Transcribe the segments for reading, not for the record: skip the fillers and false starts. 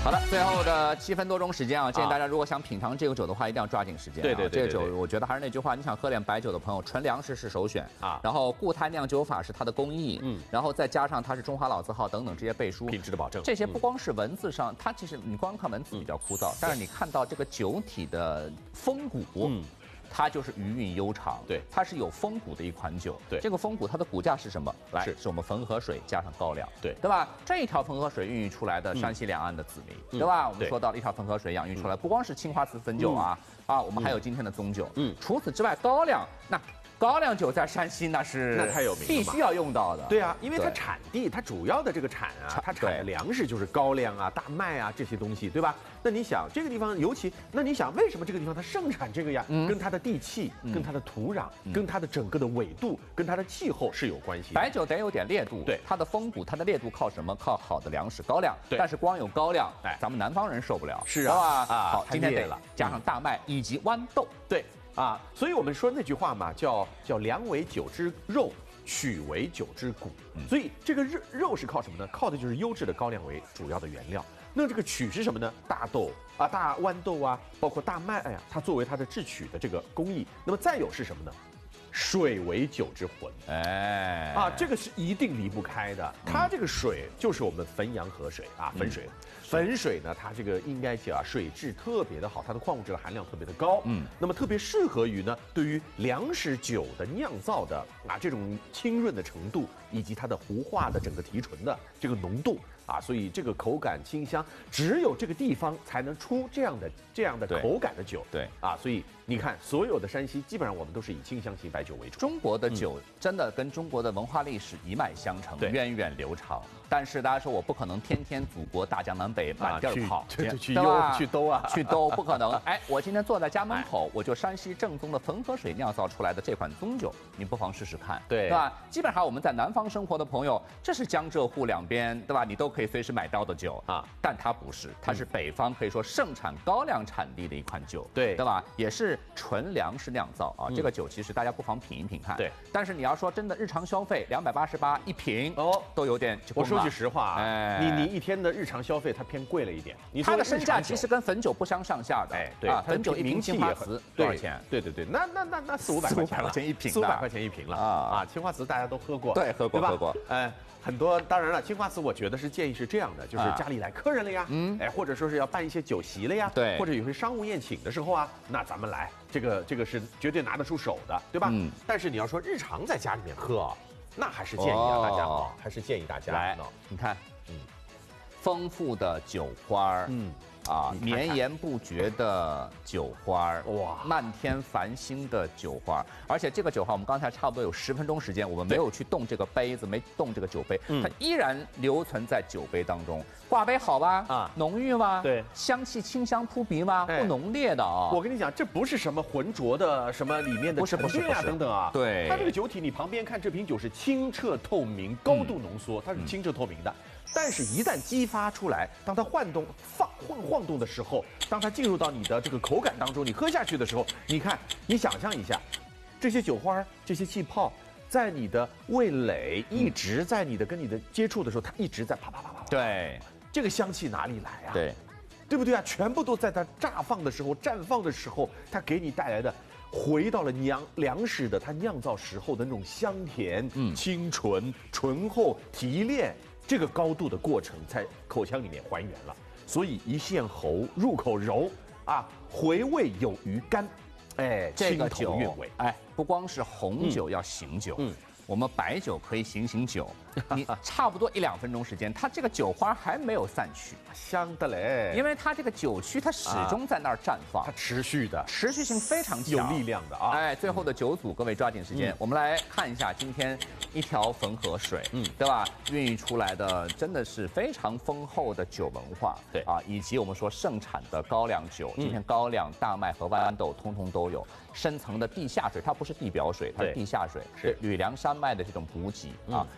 好的，最后的7分多钟时间啊，建议大家如果想品尝这个酒的话，一定要抓紧时间。 对， 这个酒我觉得还是那句话，你想喝点白酒的朋友，纯粮食是首选啊。 然后固态酿酒法是它的工艺，然后再加上它是中华老字号等等这些背书， 品质的保证。 这些不光是文字上，它其实你光看文字比较枯燥，但是你看到这个酒体的风骨，它就是余韵悠长， 对， 它是有风骨的一款酒。 对， 这个风骨它的骨架是什么？来，是我们汾河水加上高粱， 对吧？这一条汾河水孕育出来的山西两岸的子民，对吧？我们说到了一条汾河水养育出来，不光是青花瓷汾酒啊，我们还有今天的棕酒。除此之外，高粱高粱酒在山西那太有名了， 必须要用到的。 对啊，因为它产地，它主要的这个产啊，它产的粮食就是高粱啊、大麦啊这些东西，对吧？那你想这个地方，尤其那你想为什么这个地方它盛产这个呀？跟它的地气、跟它的土壤、跟它的整个的纬度、跟它的气候是有关系的。 白酒得有点烈度， 对， 它的风骨、它的烈度靠什么？靠好的粮食高粱。 对， 但是光有高粱，咱们南方人受不了。 是啊， 好，今天得了，加上大麦以及豌豆。 对。所以我们说那句话嘛，叫粮为酒之肉，曲为酒之骨。所以这个肉是靠什么呢？靠的就是优质的高粱为主要的原料。那这个曲是什么呢？大豆啊、大豌豆啊，包括大麦，它作为它的制曲的这个工艺。那么再有是什么呢？水为酒之魂，这个是一定离不开的。它这个水就是我们汾阳河水啊，汾水。汾水呢，它这个应该讲水质特别的好，它的矿物质的含量特别的高。那么特别适合于呢，对于粮食酒的酿造的这种清润的程度，以及它的糊化的整个提纯的这个浓度。所以这个口感清香，只有这个地方才能出这样的口感的酒。 对所以你看，所有的山西基本上我们都是以清香型白酒为主。 中国的酒真的跟中国的文化历史一脉相承，源远流长。但是大家说我不可能天天祖国大江南北满地儿跑， 去兜不可能。我今天坐在家门口，我就山西正宗的汾河水酿造出来的这款棕酒，你不妨试试看，对吧？基本上我们在南方生活的朋友，这是江浙沪两边，对吧？你都可以随时买到的酒但它不是，它是北方可以说盛产高粱产地的一款酒，对吧？也是纯粮食酿造这个酒其实大家不妨品一品看。对，但是你要说真的日常消费288一瓶都有点。 我说句实话你一天的日常消费它偏贵了一点， 它的身价其实跟汾酒不相上下的。 对汾酒一瓶青花瓷多少钱？ 对，那400-500块钱一瓶，400块钱一瓶了青花瓷大家都喝过， 对，喝过。 很多当然了，青花瓷我觉得是建议是这样的，就是家里来客人了呀，或者说是要办一些酒席了呀，对，或者有些商务宴请的时候那咱们来，这个是绝对拿得出手的，对吧？但是你要说日常在家里面喝那还是建议大家还是建议大家来，你看，丰富的酒花绵延不绝的酒花漫天繁星的酒花，而且这个酒花我们刚才差不多有10分钟时间，我们没有去动这个杯子，没动这个酒杯，它依然留存在酒杯当中。挂杯好吧？浓郁吗？对，香气清香扑鼻吗？不浓烈的我跟你讲，这不是什么浑浊的什么里面的沉淀等等对，它这个酒体你旁边看，这瓶酒是清澈透明，高度浓缩，它是清澈透明的。但是，一旦激发出来，当它晃动的时候，当它进入到你的这个口感当中，你喝下去的时候，你看，你想象一下，这些酒花、这些气泡，在你的味蕾一直在跟你的接触的时候，它一直在啪啪啪啪。 对， 这个香气哪里来对不对全部都在它绽放的时候，它给你带来的，回到了粮食的它酿造时候的那种香甜、清纯、醇厚、提炼。这个高度的过程在口腔里面还原了，所以一陷喉，入口柔回味有余甘， 这个酒韵味， 不光是红酒要醒酒，我们白酒可以醒酒，你差不多1-2分钟时间，它这个酒花还没有散去， 香的嘞， 因为它这个酒曲它始终在那儿绽放， 它持续性非常强，有力量的最后的酒组，各位抓紧时间，我们来看一下今天一条汾河水，对吧？孕育出来的真的是非常丰厚的酒文化，对以及我们说盛产的高粱酒，今天高粱、大麦和豌豆通通都有，深层的地下水，它不是地表水，它是地下水，是吕梁山脉的这种补给可以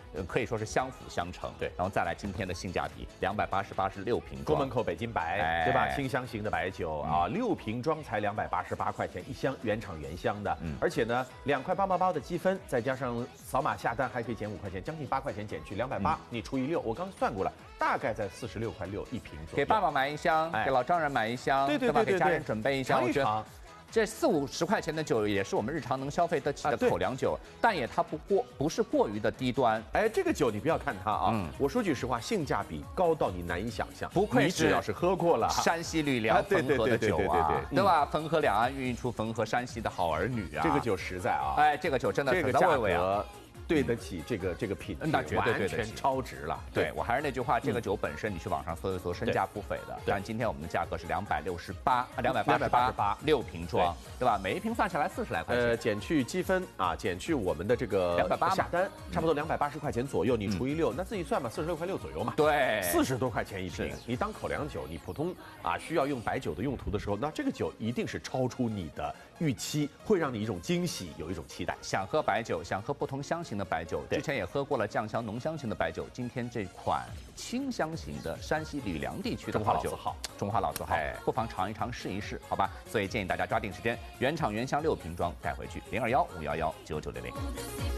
以说是相辅相成。 对， 然后再来今天的性价比，288是6瓶装， 宫门口北京白，对吧？清香型的白酒啊，6瓶装才288块钱一箱，原厂原香的，而且呢，2块8毛8的积分，再加上扫码下单还可以减5块钱，将近8块钱减去280，你除以6，我刚算过了，大概在46块6一瓶左右。 给爸爸买一箱，给老丈人买一箱，对吧？给家人准备一箱， 尝一尝。 这40、50块钱的酒也是我们日常能消费得起的口粮酒，但也它不是过于的低端。 哎，这个酒你不要看它啊，我说句实话，性价比高到你难以想象。 不愧是只要是喝过了山西吕梁汾河的酒啊，对吧？汾河两岸孕育出汾河山西的好儿女啊。 这个酒实在啊， 哎，这个酒真的这个价格对得起这个品质， 那绝对对得起， 完全超值了。 对，我还是那句话，这个酒本身你去网上搜一搜，身价不菲的。但今天我们的价格是288 6瓶装，对吧？每一瓶算下来40来块钱。 减去积分啊，减去我们的这个 280 下单，差不多280块钱左右，你除以6，那自己算吧，46块6左右嘛。 对 ，40多块钱一瓶，你当口粮酒，你普通啊需要用白酒的用途的时候，那这个酒一定是超出你的预期，会让你一种惊喜，有一种期待。 想喝白酒，想喝不同香型的白酒，之前也喝过了酱香、浓香型的白酒，今天这款清香型的山西吕梁地区的好酒，中华老字号，不妨尝一尝，试一试，好吧？所以建议大家抓定时间，原厂原香6瓶装带回去，021-511-9900。